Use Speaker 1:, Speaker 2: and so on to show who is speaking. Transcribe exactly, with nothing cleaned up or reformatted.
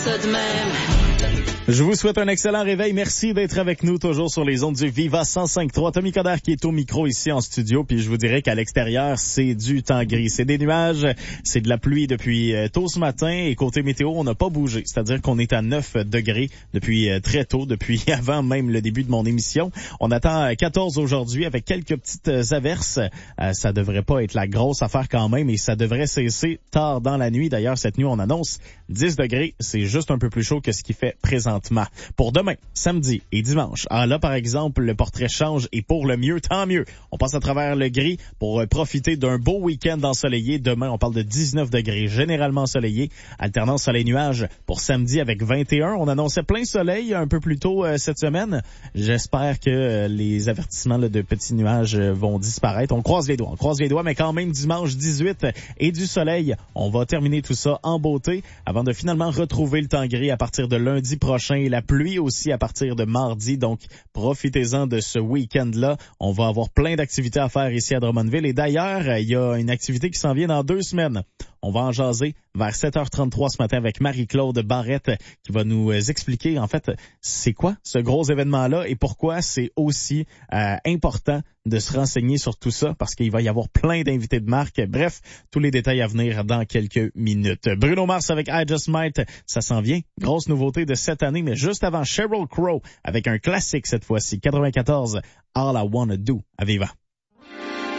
Speaker 1: Ça de même.
Speaker 2: Je vous souhaite un excellent réveil. Merci d'être avec nous toujours sur les ondes du Viva cent cinq virgule trois. Tommy Coderre qui est au micro ici en studio. Puis je vous dirais qu'à l'extérieur, c'est du temps gris. C'est des nuages, c'est de la pluie depuis euh, tôt ce matin. Et côté météo, on n'a pas bougé. C'est-à-dire qu'on est à neuf degrés depuis euh, très tôt, depuis avant même le début de mon émission. On attend quatorze aujourd'hui avec quelques petites euh, averses. Euh, ça devrait pas être la grosse affaire quand même et ça devrait cesser tard dans la nuit. D'ailleurs, cette nuit, on annonce dix degrés. C'est juste un peu plus chaud que ce qui fait présentement. Pour demain, samedi et dimanche. Ah là, par exemple, le portrait change et pour le mieux, tant mieux. On passe à travers le gris pour profiter d'un beau week-end ensoleillé. Demain, on parle de dix-neuf degrés, généralement ensoleillé. Alternance soleil-nuage pour samedi avec vingt et un. On annonçait plein soleil un peu plus tôt euh, cette semaine. J'espère que euh, les avertissements là, de petits nuages euh, vont disparaître. On croise les doigts, on croise les doigts, mais quand même dimanche dix-huit et du soleil. On va terminer tout ça en beauté avant de finalement retrouver le temps gris à partir de lundi prochain. Et la pluie aussi à partir de mardi, donc profitez-en de ce week-end-là. On va avoir plein d'activités à faire ici à Drummondville. Et d'ailleurs, il y a une activité qui s'en vient dans deux semaines. On va en jaser vers sept heures trente-trois ce matin avec Marie-Claude Barrette qui va nous expliquer, en fait, c'est quoi ce gros événement-là et pourquoi c'est aussi euh, important de se renseigner sur tout ça parce qu'il va y avoir plein d'invités de marque. Bref, tous les détails à venir dans quelques minutes. Bruno Mars avec I Just Might, ça s'en vient. Grosse nouveauté de cette année, mais juste avant Sheryl Crow avec un classique cette fois-ci, quatre-vingt-quatorze, All I Wanna Do. À Viva.